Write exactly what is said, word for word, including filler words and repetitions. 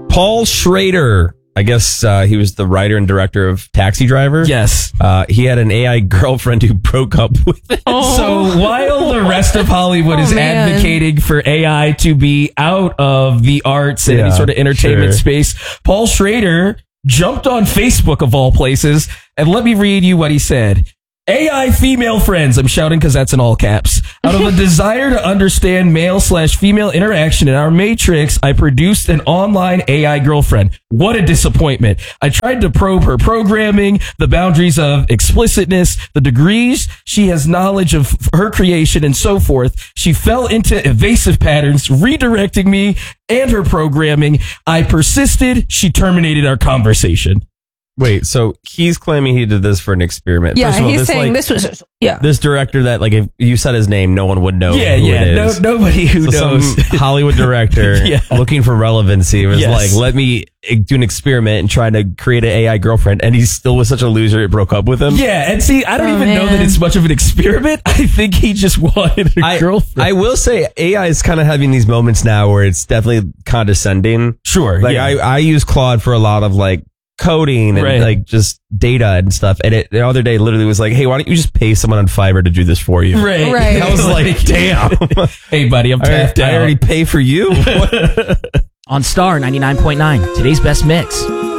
Paul Schrader. I guess uh, he was the writer and director of Taxi Driver. Yes. Uh, he had an A I girlfriend who broke up with him. Oh. So while the rest of Hollywood Oh, is man. advocating for A I to be out of the arts and Yeah, any sort of entertainment sure. space, Paul Schrader jumped on Facebook of all places, and let me read you what he said. A I female friends. I'm shouting because that's in all caps. Out of a desire to understand male slash female interaction in our matrix, I produced an online A I girlfriend. What a disappointment. I tried to probe her programming, the boundaries of explicitness, the degrees she has knowledge of her creation, and so forth. She fell into evasive patterns, redirecting me and her programming. I persisted. She terminated our conversation. Wait, so he's claiming he did this for an experiment. Yeah, First of all, he's this, saying like, this was yeah. this director that, like, if you said his name, no one would know. Yeah, who yeah, it no, is. nobody who So knows. some Hollywood director Yeah. looking for relevancy was Yes. like, let me do an experiment and try to create an A I girlfriend, and he still was such a loser it broke up with him. Yeah, and see, I don't Oh, even know that man. it's much of an experiment. I think he just wanted a I, girlfriend. I will say A I is kind of having these moments now where it's definitely condescending. sure, Like yeah. I, I use Claude for a lot of like coding and Right. like just data and stuff. And it the other day literally was like, hey, why don't you just pay someone on Fiverr to do this for you? right. Right. I was like, damn. Hey, buddy, I'm I, tapped out. I already pay for you. On Star ninety-nine point nine, today's best mix.